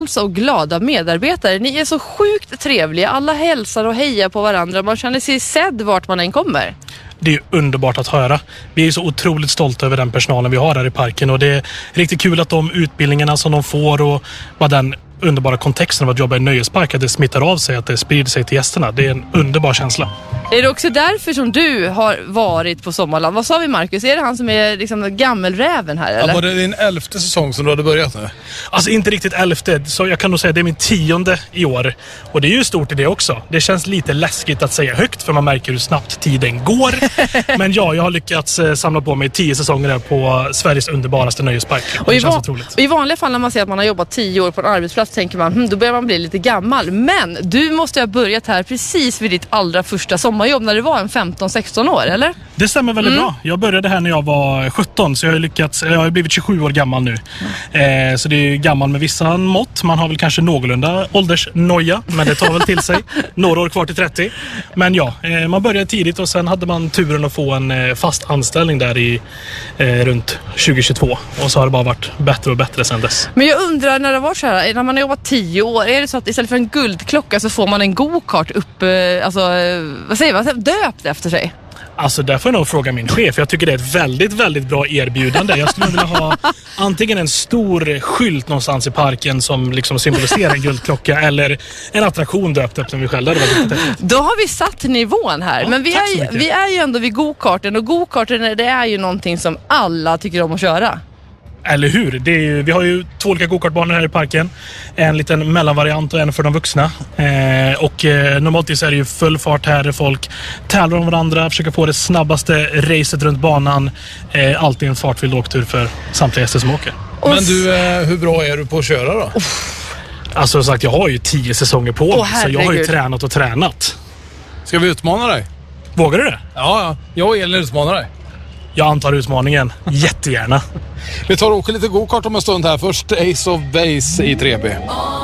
så glada medarbetare. Ni är så sjukt trevliga. Alla hälsar och hejar på varandra. Man känner sig sedd vart man än kommer. Det är underbart att höra. Vi är så otroligt stolta över den personalen vi har här i parken. Och det är riktigt kul att de utbildningarna som de får och vad den underbara kontexten av att jobba i nöjespark, att det smittar av sig, att det sprider sig till gästerna. Det är en underbar känsla. Är det också därför som du har varit på Sommarland? Vad sa vi, Marcus? Är det han som är liksom gammelräven här, eller? Ja, var det din 11:e säsong som du hade börjat nu? Alltså inte riktigt 11:e, så jag kan nog säga att det är min 10:e i år. Och det är ju stort i det också. Det känns lite läskigt att säga högt, för man märker hur snabbt tiden går. Men ja, jag har lyckats samla på mig 10 säsonger där på Sveriges underbaraste nöjespark. Och det känns otroligt. I vanliga fall när man ser att man har jobbat 10 år på en arbetsplats tänker man, då börjar man bli lite gammal. Men du måste ha börjat här precis vid ditt allra första sommarjobb när du var en 15-16 år, eller? Det stämmer väldigt bra. Jag började här när jag var 17, så jag har blivit 27 år gammal nu. Så det är gammal med vissa mått. Man har väl kanske någorlunda åldersnoja, men det tar väl till sig. Några år kvar till 30. Men ja, man började tidigt och sen hade man turen att få en fast anställning där i runt 2022. Och så har det bara varit bättre och bättre sedan dess. Men jag undrar, när det var så här, när man har jobbat 10 år, är det så att istället för en guldklocka så får man en go-kart upp, döpt efter sig? Alltså där får jag nog fråga min chef. Jag tycker det är ett väldigt, väldigt bra erbjudande. Jag skulle vilja ha antingen en stor skylt någonstans i parken som liksom symboliserar en guldklocka, eller en attraktion döpt efter mig själv. Då har vi satt nivån här. Ja, men vi är ju ändå vid go-karten, och go-karten, det är ju någonting som alla tycker om att köra. Eller hur? Vi har ju 2 olika go-kartbanor här i parken. En liten mellanvariant och en för de vuxna. Normalt så är det ju full fart här. Folk tävlar om varandra, försöker få det snabbaste racet runt banan. Alltid en fartfylld åktur för samtliga gäster som åker. Men du, hur bra är du på att köra då? Alltså som sagt, jag har ju 10 säsonger på mig, så jag har ju tränat och tränat. Ska vi utmana dig? Vågar du det? Ja. Jag och Elin utmanar dig. Jag antar utmaningen. Jättegärna. Vi tar och åker lite go-kart om en stund här. Först Ace of Base i 3B.